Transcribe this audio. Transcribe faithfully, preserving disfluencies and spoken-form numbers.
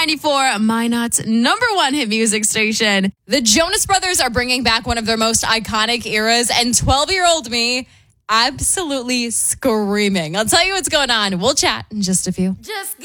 ninety-four, Minot's number one hit music station. The Jonas Brothers are bringing back one of their most iconic eras, and twelve-year-old me absolutely screaming. I'll tell you what's going on. We'll chat in just a few. Just